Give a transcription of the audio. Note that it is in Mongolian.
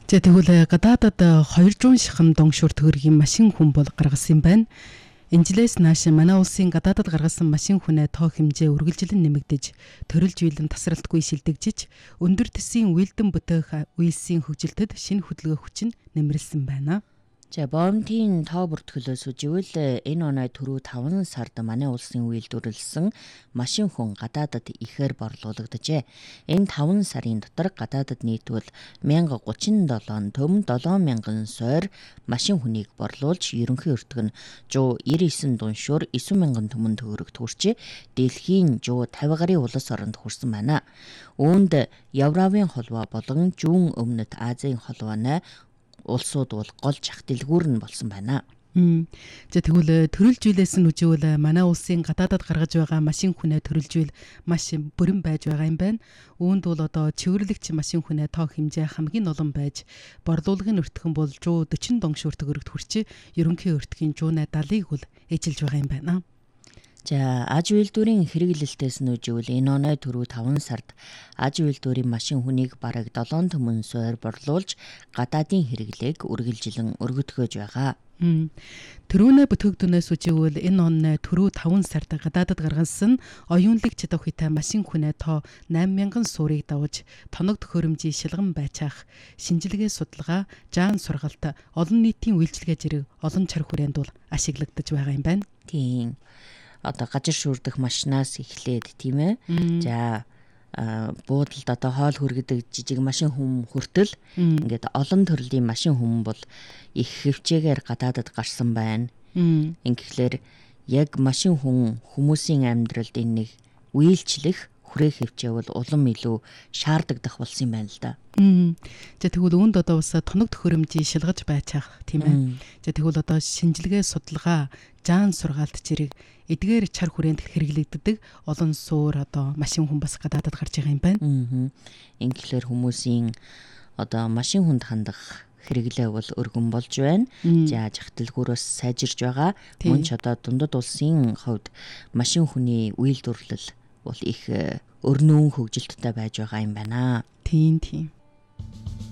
За тэгвэл гадаадад 200 шахам доншуур төгрөгийн машин хүн бол гаргасан юм байна. Энэжлээс нааш манай улсын гадаадад гаргасан машин хүнээ тоо хэмжээ үргэлжлэн нэмэгдэж, төрөлж үйлэн тасралтгүй шилдэгжиж, өндөр төсвийн үйлдэн бүтээх үйлсийн хөгжилтөд шинэ хөдөлгөөн хүчин нэмэрлсэн байна. За бомтын тоо бүртгөлөөс үживэл энэ оноо түрүү 5 сард манай улсын үйлдвэрлэсэн машин хүн гадаадад ихээр борлуулагджээ. Энэ 5 сарын дотор гадаадад нийтвэл 1037 төм 7000 сойр машин хүнийг борлуулж, ерөнхий өртөг нь 199 дуншуур 9000 төмөн төгрөг төрчээ. Дэлхийн 150 гаруй улс оронд хүрсэн байна. Үүнд Евравын холбоо болон Зүүн өмнөд Азийн холбооны улсууд бол гол зах дэлгүүр нь болсон байна. За тэгвэл төрөлжүүлээс нь үживэл манай улсын гадаадад гаргаж байгаа машин хүнээ төрөлжүүл маш бүрэн байж байгаа юм байна. Үүнд бол одоо чивэрлэгч машин хүнээ тоо хэмжээ хамгийн олон байж, борлуулгын өртгөн бол 140 доншуур төгрөгт хүрчээ. Ерөнхий өртгийн 170-ыг бол эжилж байгаа юм байна. За аж үйлдвэрийн хэрэглэлтээс нь үживэл энэ оноо түрүү 5 сард аж үйлдвэрийн машин хүнийг бараг 7 төмөн сойр борлуулж, гадаадын хэрэглээг үргэлжилэн өргөдгөөж байгаа. Төрөөнөө бүтээгдэхүүнээс үживэл энэ оноо түрүү 5 сард гадаадад гаргасан оюунлагч давхитай машин хүнээ тоо 8000 суурийг давж, тоног төхөөрөмжийн шилгэн байцаах, шинжилгээ судалгаа, жаан сургалт, олон нийтийн үйлчилгээ зэрэг олон чар хүрээнд бол ашиглагдаж байгаа юм байна. Тийм. Одоо газар шүүрдэх машинаас эхлээд тийм ээ. За буудалд одоо хоол хүргэдэг жижиг машин хүм хүртэл ингээд олон төрлийн машин хүм бол их хөвчээгээр гадаадад гарсан байна. Ингэхлээр яг машин хүн хүмүүсийн амьдралд энэ нэг үйлчлэх хүрээ хөвчээ бол улам илүү шаардагдах болсон юм байна л да. За тэгвэл үүнд одоо бас тоног төхөөрөмжийг шилгаж байцаах тийм ээ. За тэгвэл одоо шинжилгээ судалгаа, жаан сургаалт зэрэг эдгээр чар хүрээнд хэрэглэгддэг олон суур одоо машин хүн бас гадаадад гарч байгаа юм байна. Ингэхлээр хүмүүсийн одоо машин хүнд хандах хэрэглээ бол өргөн болж байна. За зах дэлгүүрээс сайжирж байгаа. Мөн ч одоо дундад улсын хувьд машин хүний үйлдвэрлэл бол их өрнөн хөгжилттэй байж байгаа юм байна. Тийм.